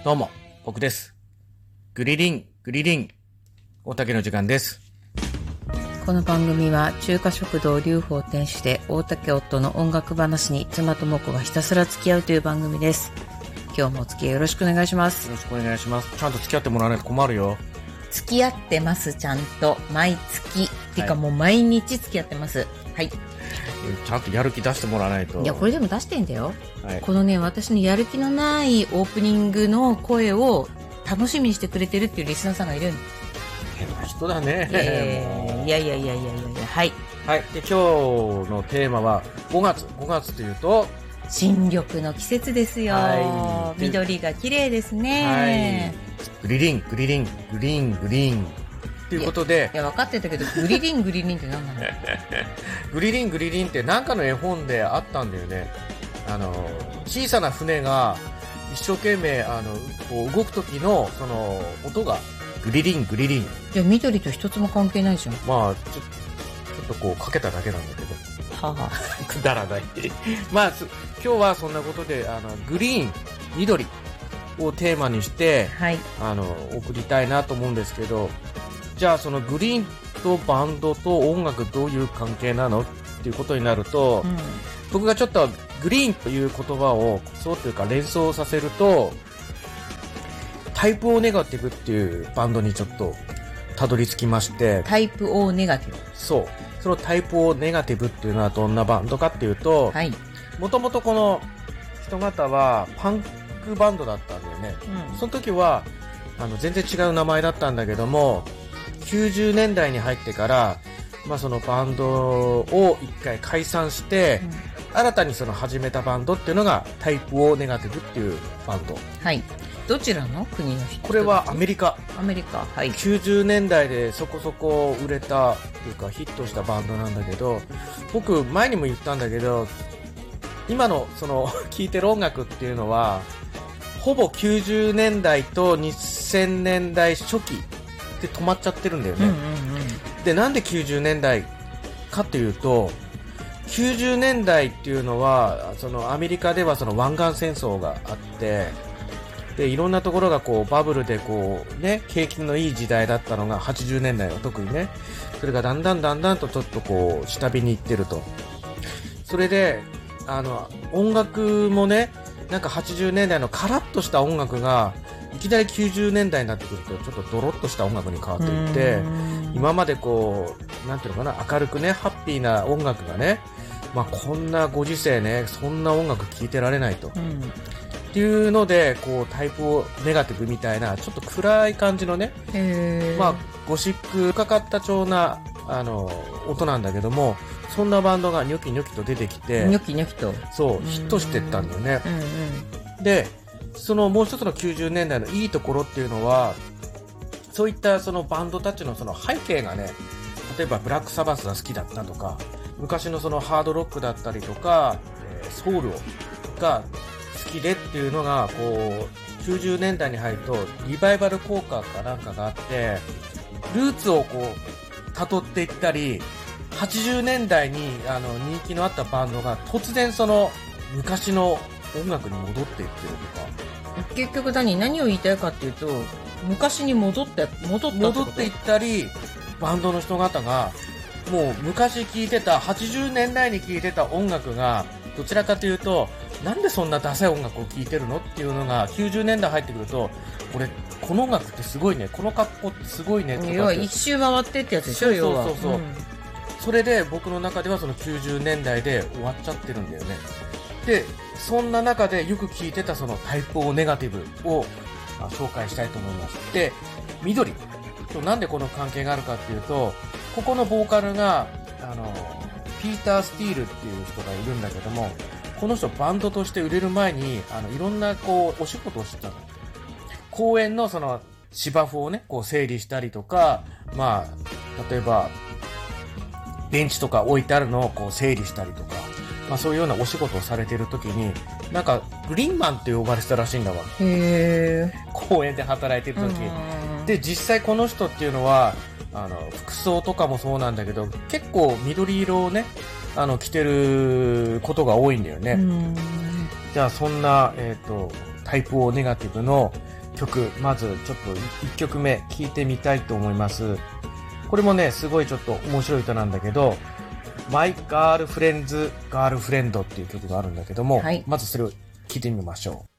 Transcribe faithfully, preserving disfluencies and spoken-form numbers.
どうも、僕です。グリリン、グリリン、大竹の時間です。 この番組は中華食堂龍宝店主で大竹夫の音楽話に妻ともこがひたすら付き合うという番組です。今日もお付き合いよろしくお願いします。 よろしくお願いします。ちゃんと付き合ってもらわないと困るよ。 付き合ってます、ちゃんと。毎月。てかもう毎日付き合ってます。はい。 ちゃんとやる気出してもらわないと。 いや、これでも出してんだよ。 はい、 このね、私のやる気のないオープニングの声を楽しみにしてくれてるっていうリスナーさんがいるん変な人だね。 えー、いやいやいやいやいやいや、はい。 はい。で、今日のテーマはごがつ。ごがつというと、 新緑の季節ですよ。 はい、 緑が綺麗ですね。 はい。グリリン、グリリン、グリーン、グリーン。ということで。 いや、分かってたけど、グリリン、グリリンって何なのグリリン、グリリンって何かの絵本であったんだよね。あの、小さな船が一生懸命、あの、こう動く時の、その、音が、グリリン、グリリン。 いや、緑と一つも関係ないじゃん。 まあ、ちょ、ちょっとこう、かけただけなんだけど。 はあ、 くだらない。まあ、今日はそんなことで、あの、グリーン、緑をテーマにして、 はい、 あの、送りたいなと思うんですけど、じゃあそのグリーンとバンドと音楽どういう関係なのっていうことになると、うん、僕がちょっとグリーンという言葉をそうというか連想させると、タイプ O ネガティブっていうバンドにちょっとたどり着きまして。 タイプ O ネガティブ。 そう。そのタイプ O ネガティブっていうのはどんなバンドかっていうと、 はい。 もともとこの人方はパンクバンドだったんだよね。うん、その時はあの全然違う名前だったんだけども、きゅうじゅうねんだいに入ってから、まあ、そのバンドを一回解散して、うん、新たにその始めたバンドっていうのがタイプ O ネガティブっていうバンド。 はい。どちらの国の人？ これはアメリカ。 アメリカ。はい。 きゅうじゅうねんだいでそこそこ売れたっていうかヒットしたバンドなんだけど、僕前にも言ったんだけど、今のその聴いてる音楽っていうのはほぼきゅうじゅうねんだいとにせんねんだい初期で止まっちゃってるんだよね、うんうんうん、でなんできゅうじゅうねんだいかっていうと、きゅうじゅうねんだいっていうのはそのアメリカではその湾岸戦争があって、でいろんなところがこうバブルでこうね景気のいい時代だったのがはちじゅうねんだいは特にね、それがだんだんだんだんとちょっとこう下火に行ってると。それであの音楽もね、なんかはちじゅうねんだいのカラッとした音楽がいきなりきゅうじゅうねんだいになってくるとちょっとドロッとした音楽に変わっていって、今までこうなんていうのかな、明るくねハッピーな音楽がね、まあこんなご時世ねそんな音楽聴いてられないと、うん、っていうのでこうタイプをネガティブみたいなちょっと暗い感じのね、まあゴシックかかった調なあの音なんだけども、そんなバンドがニョキニョキと出てきて、 ニョキニョキとそうヒットしてったんだよね、うんうん、でそのもう一つのきゅうじゅうねんだいのいいところっていうのは、そういったそのバンドたちのその背景がね、例えばブラックサバスが好きだったとか、昔のそのハードロックだったりとか、ソウルが好きでっていうのがこうきゅうじゅうねんだいに入るとリバイバル効果かなんかがあって、ルーツをこう辿っていったり、はちじゅうねんだいにあの人気のあったバンドが突然その昔の音楽に戻っていってるとか。 結局何何を言いたいかっていうと、昔に戻って戻った戻っていったり、バンドの人方がもう昔聴いてたはちじゅうねんだいに聴いてた音楽がどちらかというと、なんでそんなダサい音楽を聴いてるのっていうのがきゅうじゅうねんだい入ってくると、俺この音楽ってすごいね、この格好ってすごいねとかって、 要は一周回ってってやつでしょ。 そうそうそうそう、うん、それで僕の中ではそのきゅうじゅうねんだいで終わっちゃってるんだよね。でそんな中でよく聴いてたそのタイプ O ネガティブを紹介したいと思います。で緑となんでこの関係があるかっていうと、ここのボーカルがあのピーター・スティールっていう人がいるんだけども、この人バンドとして売れる前にあのいろんなこうお仕事をしてたの。公演のその芝生をねこう整理したりとか、まあ例えばベンチとか置いてあるのをこう整理したりとか、まあ、そういうようなお仕事をされてる時になんかグリーンマンって呼ばれてたらしいんだわ。 へー。 公園で働いてる時で、実際この人っていうのはあの服装とかもそうなんだけど、結構緑色をねあの着てることが多いんだよね。じゃあそんな、えーと、 タイプ O ネガティブの曲、まずちょっといっきょくめ聴いてみたいと思います。これもね、すごいちょっと面白い歌なんだけど、My Girlfriend's Girlfriend っていう曲があるんだけども、はい、まずそれを聴いてみましょう。